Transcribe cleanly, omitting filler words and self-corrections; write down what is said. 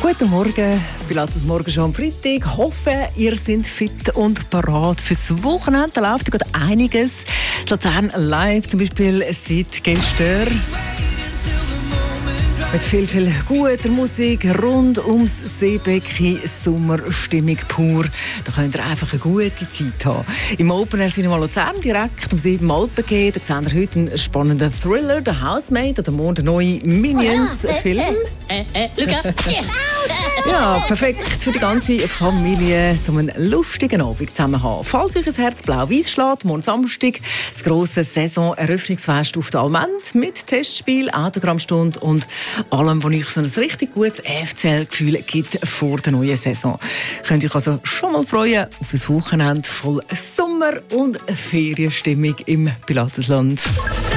Guten Morgen, Pilates Morgen schon am Freitag. Hoffe, ihr seid fit und parat fürs Wochenende. Da läuft gerade einiges. Luzern live zum Beispiel seit gestern. Mit viel guter Musik rund ums Seebecken, Sommerstimmung pur. Da könnt ihr einfach eine gute Zeit haben. Im Open Air Cinema Luzern direkt um 7 Alpen da seht ihr heute einen spannenden Thriller, «The Housemaid» oder morgen der neue Minions-Film. Ja, perfekt für die ganze Familie, um einen lustigen Abend zusammen zu haben. Falls euch ein Herz blau-weiss schlägt, morgen Samstag das grosse Saison-Eröffnungsfest auf der Almend mit Testspiel, Autogrammstunde und allem, was euch so ein richtig gutes FCL-Gefühl gibt vor der neuen Saison. Könnt ihr euch also schon mal freuen auf ein Wochenende voll Sommer- und Ferienstimmung im Pilatesland.